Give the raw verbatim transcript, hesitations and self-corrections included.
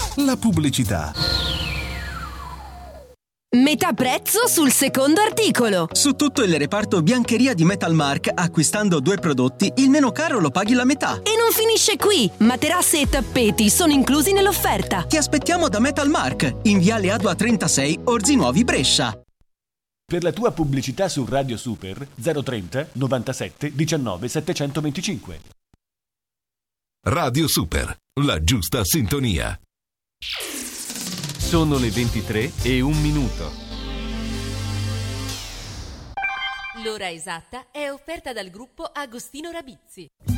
La pubblicità. Metà prezzo sul secondo articolo. Su tutto il reparto biancheria di Metalmark, acquistando due prodotti, il meno caro lo paghi la metà. E non finisce qui. Materasse e tappeti sono inclusi nell'offerta. Ti aspettiamo da Metalmark, in viale Adua trentasei, Orzi Nuovi, Brescia. Per la tua pubblicità su Radio Super zero trenta novantasette diciannove settecentoventicinque. Radio Super, la giusta sintonia. Sono le ventitré e un minuto. L'ora esatta è offerta dal gruppo Agostino Rabizzi.